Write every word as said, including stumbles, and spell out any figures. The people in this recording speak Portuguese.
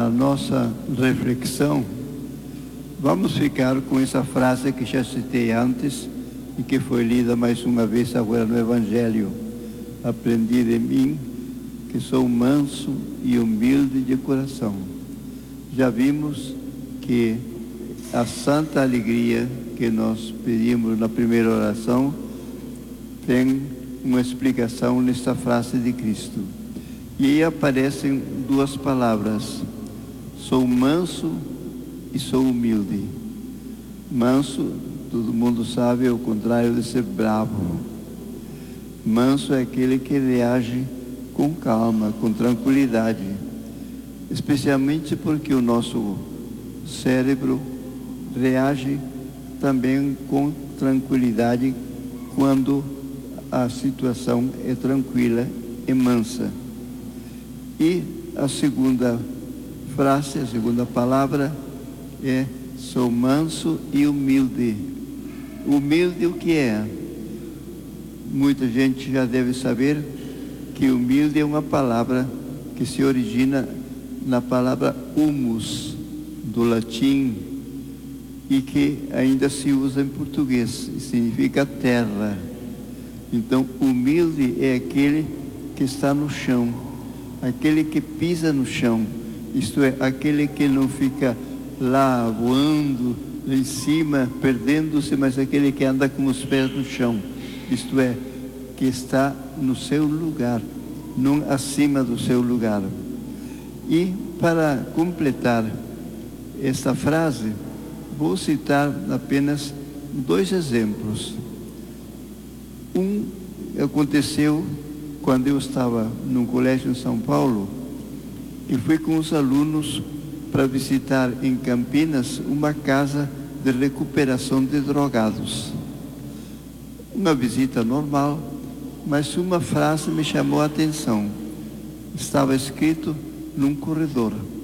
para a nossa reflexão, vamos ficar com essa frase que já citei antes e que foi lida mais uma vez agora no Evangelho. Aprendi de mim, que sou manso e humilde de coração. Já vimos que a santa alegria que nós pedimos na primeira oração tem uma explicação nesta frase de Cristo. E aí aparecem duas palavras: sou manso e sou humilde. Manso, todo mundo sabe, é o contrário de ser bravo. Manso é aquele que reage com calma, com tranquilidade, especialmente porque o nosso cérebro reage também com tranquilidade quando a situação é tranquila e mansa. E a segunda frase, a segunda palavra é: sou manso e humilde. Humilde o que é? Muita gente já deve saber que humilde é uma palavra que se origina na palavra humus, do latim, e que ainda se usa em português, e significa terra. Então, humilde é aquele que está no chão, aquele que pisa no chão, isto é, aquele que não fica lá voando, lá em cima, perdendo-se, mas aquele que anda com os pés no chão, isto é, que está no seu lugar, não acima do seu lugar. E para completar esta frase, vou citar apenas dois exemplos. Um aconteceu quando eu estava num colégio em São Paulo e fui com os alunos para visitar em Campinas uma casa de recuperação de drogados. Uma visita normal, mas uma frase me chamou a atenção. Estava escrito num corredor: